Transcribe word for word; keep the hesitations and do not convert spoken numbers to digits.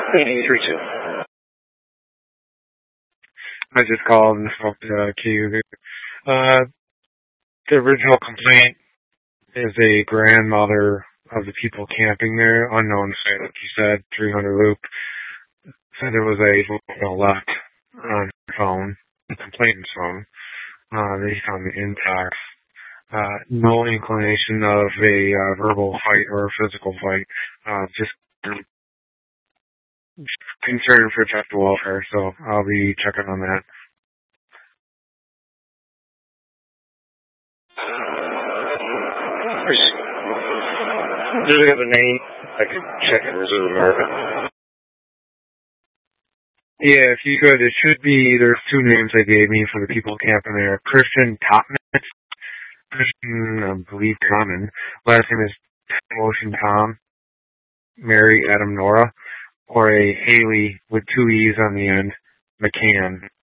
eight three two. I just called and spoke to Q. Uh, the original complaint is a grandmother of the people camping there, unknown site, like you said, three hundred loop. Said there was a voicemail left on the phone, the complainant's phone. Uh, they found the intact. Uh, no inclination of a uh, verbal fight or a physical fight. Uh, just concern for pet welfare, so I'll be checking on that. Do they have a name? I could check in Reserve America. Yeah, if you could, it should be, there's two names they gave me for the people camping there. Christian Topman, Christian, I believe, Common. Last name is Ocean Tom, Mary Adam Nora, or a Haley with two E's on the end, McCann.